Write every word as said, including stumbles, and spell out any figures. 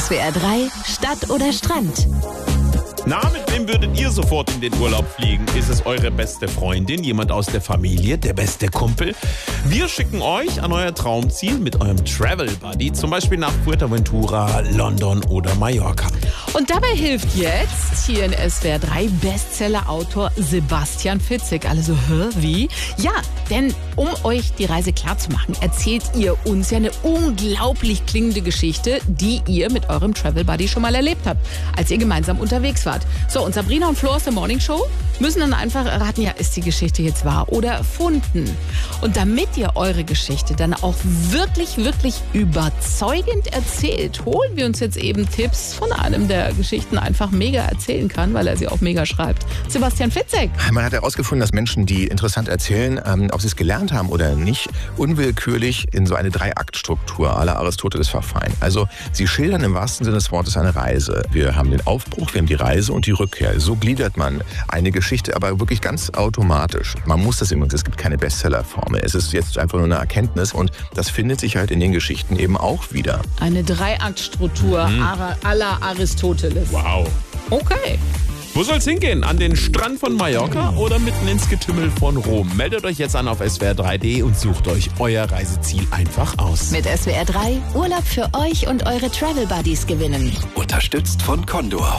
S W R drei Stadt oder Strand. Na, mit wem würdet ihr sofort in den Urlaub fliegen? Ist es eure beste Freundin, jemand aus der Familie, der beste Kumpel? Wir schicken euch an euer Traumziel mit eurem Travel Buddy, zum Beispiel nach Fuerteventura, London oder Mallorca. Und dabei hilft jetzt hier in S W R drei Bestseller-Autor Sebastian Fitzek. Alle so, hä, wie? Ja, denn um euch die Reise klarzumachen, erzählt ihr uns ja eine unglaublich klingende Geschichte, die ihr mit eurem Travel Buddy schon mal erlebt habt, als ihr gemeinsam unterwegs wart. So, und Sabrina und Flo aus der Morning Show müssen dann einfach erraten, ja, ist die Geschichte jetzt wahr oder erfunden? Und damit ihr eure Geschichte dann auch wirklich, wirklich überzeugend erzählt, holen wir uns jetzt eben Tipps von einem, der Geschichten einfach mega erzählen kann, weil er sie auch mega schreibt. Sebastian Fitzek. Man hat herausgefunden, dass Menschen, die interessant erzählen, ähm, ob sie es gelernt haben oder nicht, unwillkürlich in so eine Drei-Akt-Struktur à la Aristoteles verfallen. Also sie schildern im wahrsten Sinne des Wortes eine Reise. Wir haben den Aufbruch, wir haben die Reise und die Rückkehr. So gliedert man eine Geschichte, aber wirklich ganz automatisch. Man muss das übrigens, es gibt keine Bestsellerformel. Es ist jetzt einfach nur eine Erkenntnis und das findet sich halt in den Geschichten eben auch wieder. Eine Drei-Akt-Struktur Mhm. à la Aristoteles. Wow. Okay. Wo soll's hingehen? An den Strand von Mallorca oder mitten ins Getümmel von Rom? Meldet euch jetzt an auf S W R drei punkt de und sucht euch euer Reiseziel einfach aus. Mit S W R drei Urlaub für euch und eure Travel Buddies gewinnen. Unterstützt von Condor.